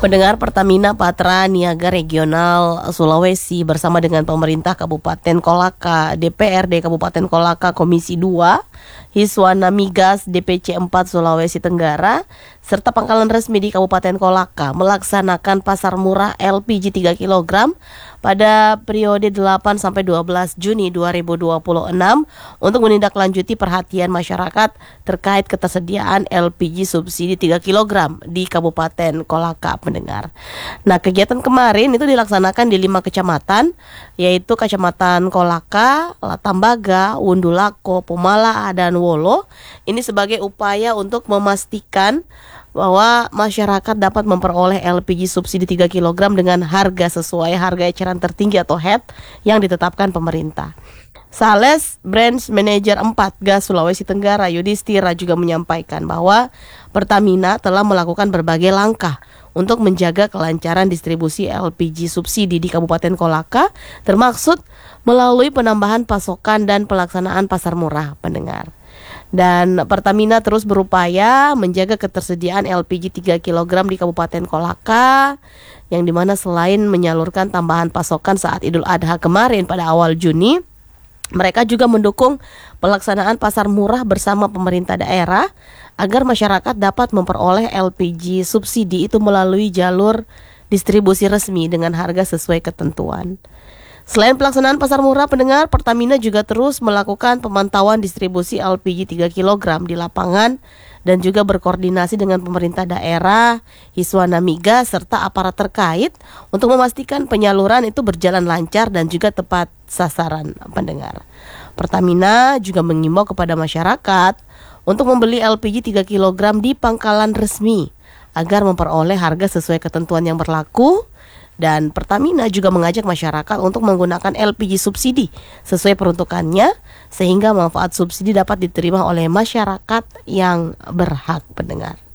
Pendengar, Pertamina Patra Niaga Regional Sulawesi bersama dengan pemerintah Kabupaten Kolaka, DPRD Kabupaten Kolaka, Komisi 2, Hiswana Migas DPC 4 Sulawesi Tenggara, serta pangkalan resmi di Kabupaten Kolaka melaksanakan pasar murah LPG 3 kg pada periode 8-12 Juni 2026 untuk menindaklanjuti perhatian masyarakat terkait ketersediaan LPG subsidi 3 kg di Kabupaten Kolaka, pendengar. Nah, kegiatan kemarin itu dilaksanakan di 5 kecamatan, yaitu Kecamatan Kolaka, Latambaga, Wundulako, Pumala, dan Wolo. Ini sebagai upaya untuk memastikan bahwa masyarakat dapat memperoleh LPG subsidi 3 kg dengan harga sesuai harga eceran tertinggi atau HET yang ditetapkan pemerintah. Sales Branch Manager 4 Gas Sulawesi Tenggara Yudhistira juga menyampaikan bahwa Pertamina telah melakukan berbagai langkah untuk menjaga kelancaran distribusi LPG subsidi di Kabupaten Kolaka, termaksud melalui penambahan pasokan dan pelaksanaan pasar murah, pendengar. Dan Pertamina terus berupaya menjaga ketersediaan LPG 3 kg di Kabupaten Kolaka, yang dimana selain menyalurkan tambahan pasokan saat Idul Adha kemarin pada awal Juni, mereka juga mendukung pelaksanaan pasar murah bersama pemerintah daerah agar masyarakat dapat memperoleh LPG subsidi itu melalui jalur distribusi resmi dengan harga sesuai ketentuan. Selain pelaksanaan pasar murah, pendengar, Pertamina juga terus melakukan pemantauan distribusi LPG 3 kg di lapangan dan juga berkoordinasi dengan pemerintah daerah, Hiswana Migas, serta aparat terkait untuk memastikan penyaluran itu berjalan lancar dan juga tepat sasaran, pendengar. Pertamina juga mengimbau kepada masyarakat untuk membeli LPG 3 kg di pangkalan resmi agar memperoleh harga sesuai ketentuan yang berlaku. Dan Pertamina juga mengajak masyarakat untuk menggunakan LPG subsidi sesuai peruntukannya sehingga manfaat subsidi dapat diterima oleh masyarakat yang berhak, pendengar.